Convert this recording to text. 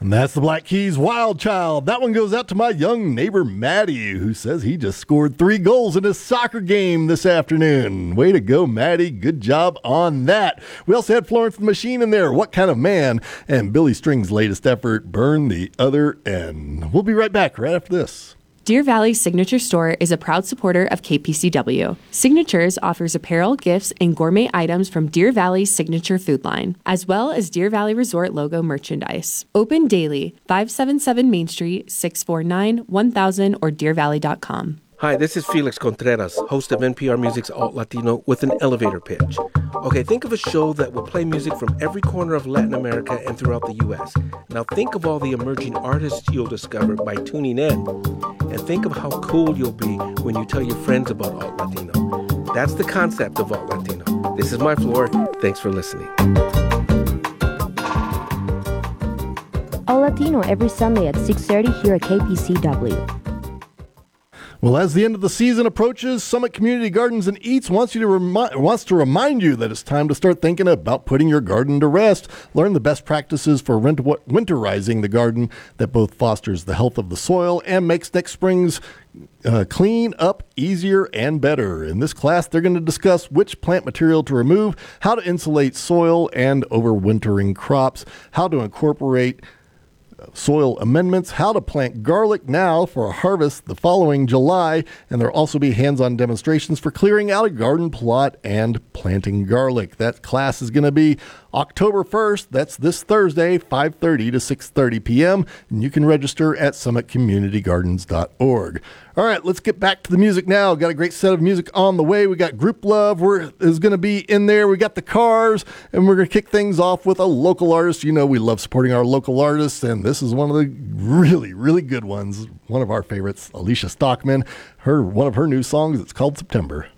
And that's the Black Keys' Wild Child. That one goes out to my young neighbor, Maddie, who says he just scored 3 goals in his soccer game this afternoon. Way to go, Maddie. Good job on that. We also had Florence the Machine in there, What Kind of Man, and Billy String's latest effort, Burn the Other End. We'll be right back right after this. Deer Valley Signature Store is a proud supporter of KPCW. Signatures offers apparel, gifts, and gourmet items from Deer Valley's signature food line, as well as Deer Valley Resort logo merchandise. Open daily, 577 Main Street, 649-1000 or deervalley.com. Hi, this is Felix Contreras, host of NPR Music's Alt Latino with an elevator pitch. Okay, think of a show that will play music from every corner of Latin America and throughout the U.S. Now think of all the emerging artists you'll discover by tuning in. And think of how cool you'll be when you tell your friends about Alt Latino. That's the concept of Alt Latino. This is my floor. Thanks for listening. Alt Latino every Sunday at 6:30 here at KPCW. Well, as the end of the season approaches, Summit Community Gardens and Eats wants to remind you that it's time to start thinking about putting your garden to rest. Learn the best practices for winterizing the garden that both fosters the health of the soil and makes next spring's clean up easier and better. In this class, they're going to discuss which plant material to remove, how to insulate soil and overwintering crops, how to incorporate soil amendments, how to plant garlic now for a harvest the following July, and there'll also be hands-on demonstrations for clearing out a garden plot and planting garlic. That class is going to be October 1st. That's this Thursday, 5:30 to 6:30 p.m., and you can register at summitcommunitygardens.org. All right, let's get back to the music now. Got a great set of music on the way. We got Group Love is going to be in there. We got the Cars, and we're going to kick things off with a local artist. You know we love supporting our local artists, and this is one of the really, really good ones. One of our favorites, Alicia Stockman. One of her new songs, it's called September.